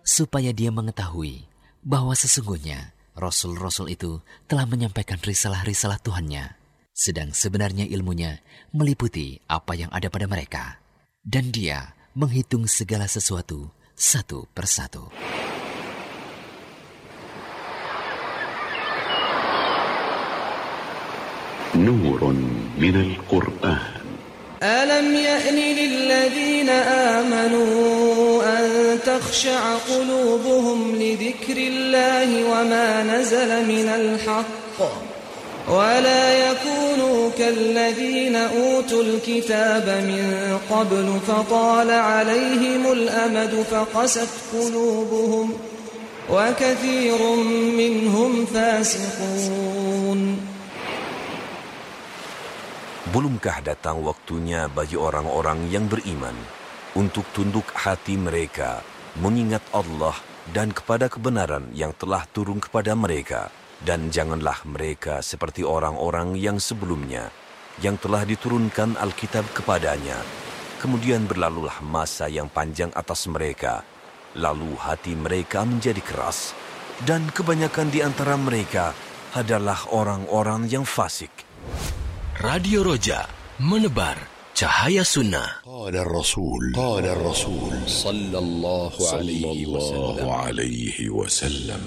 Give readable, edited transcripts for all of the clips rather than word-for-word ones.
supaya dia mengetahui bahwa sesungguhnya Rasul-Rasul itu telah menyampaikan risalah-risalah Tuhannya, sedang sebenarnya ilmunya meliputi apa yang ada pada mereka, dan dia menghitung segala sesuatu satu persatu. Nurun minal Qur'an. ألم يأن للذين آمنوا أن تخشع قلوبهم لذكر الله وما نزل من الحق ولا يكونوا كالذين أوتوا الكتاب من قبل فطال عليهم الأمد فقست قلوبهم وكثير منهم فاسقون. Belumkah datang waktunya bagi orang-orang yang beriman untuk tunduk hati mereka mengingat Allah dan kepada kebenaran yang telah turun kepada mereka, dan janganlah mereka seperti orang-orang yang sebelumnya yang telah diturunkan Alkitab kepadanya. Kemudian berlalulah masa yang panjang atas mereka, lalu hati mereka menjadi keras, dan kebanyakan di antara mereka adalah orang-orang yang fasik. Radio Roja menebar cahaya sunnah. Qala Rasul sallallahu alaihi wasallam.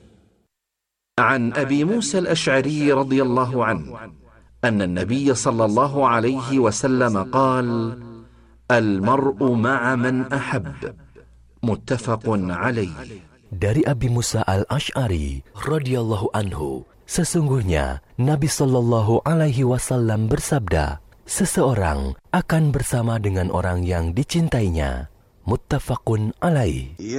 عن أبي موسى الأشعري رضي الله عنه أن النبي صلى الله عليه وسلم قال: المرء مع من أحب. متفق عليه. Dari Abi Musa al-Ash'ari radhiyallahu anhu, sesungguhnya Nabi Shallallahu Alaihi Wasallam bersabda, seseorang akan bersama dengan orang yang dicintainya. Muttafaqun alaih.